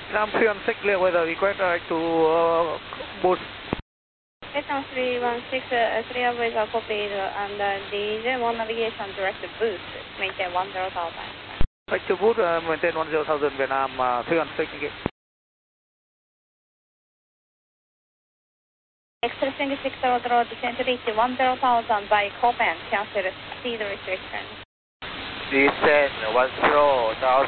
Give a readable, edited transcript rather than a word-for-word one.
Vietnam 316 clear weather, request to boost. Vietnam 316, clear weather copied, and DJ1 navigation direct boost, maintain 10,000. Right to boost, maintain 10,000 Vietnam 316. Expressing 600, descend to reach 10,000 by Copan, cancel speed restriction. Descend 10,000.